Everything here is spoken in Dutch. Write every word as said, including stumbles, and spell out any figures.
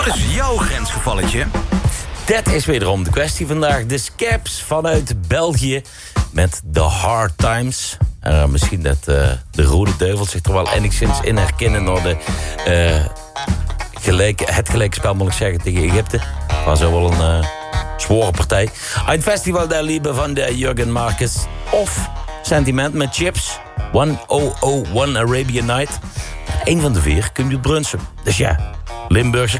Wat is jouw grensgevalletje? Dat is wederom de kwestie vandaag. De Scaps vanuit België met The Hard Times. Uh, misschien dat uh, de Rode Duivels zich er wel enigszins in herkennen... naar de, uh, gelijk, het gelijke spel, moet ik zeggen, tegen Egypte. Dat was zo wel een uh, zware partij. Uit Festival der Liebe van de Jurgen Marcus. Of Sentiment met Chips. honderdéén Arabian Night. Eén van de vier kun je brunchen. Dus ja, Limburgse